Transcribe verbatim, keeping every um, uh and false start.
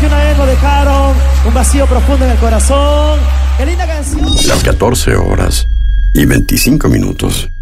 que una vez lo dejaron, un vacío profundo en el corazón. ¡Qué linda canción! Las catorce horas y veinticinco minutos.